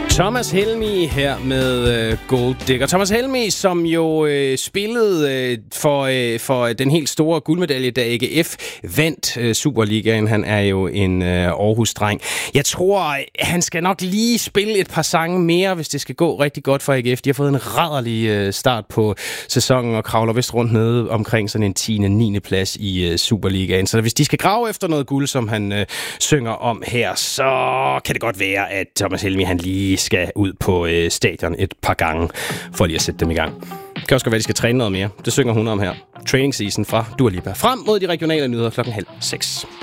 Thomas Helmig her med Gold Digger. Thomas Helmig, som jo spillede for den helt store guldmedalje, da AGF vandt Superligaen. Han er jo en Aarhus-dreng. Jeg tror, han skal nok lige spille et par sange mere, hvis det skal gå rigtig godt for AGF. De har fået en rædderlig start på sæsonen og kravler vist rundt nede omkring sådan en 10. 9. plads i Superligaen. Så hvis de skal grave efter noget guld, som han synger om her, så kan det godt være, at Thomas Helmig han lige skal ud på stadion et par gange, for lige at sætte dem i gang. Det kan også godt være, at de skal træne noget mere. Det synger hun om her. Training season fra Dua Lipa. Frem mod de regionale nyheder 5:30.